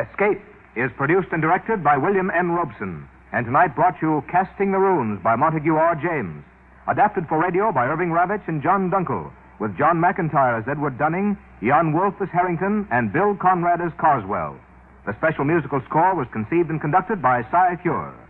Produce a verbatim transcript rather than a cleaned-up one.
Escape is produced and directed by William N. Robeson, and tonight brought you Casting the Runes by Montague R. James. Adapted for radio by Irving Ravitch and John Dunkel, with John McIntyre as Edward Dunning, Jan Wolfe as Harrington, and Bill Conrad as Carswell. The special musical score was conceived and conducted by Cy Feuer.